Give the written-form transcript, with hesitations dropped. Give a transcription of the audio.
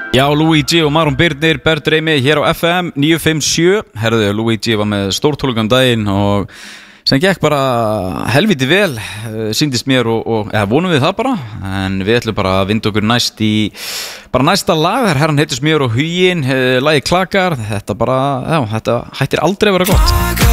Já, Luigi og Maron Birnir, Berdreimi hér á FM 957. Herðu, Luigi var með stórtónleika daginn og sem gekk bara helviti vel, sýndist mér og vonum við það bara. En við ætlum bara að vinda okkur næst í bara næsta lag. Herran heitir Smjör og Huginn, lagið Klakar. Þetta bara, já, þetta hættir aldrei að vera gott.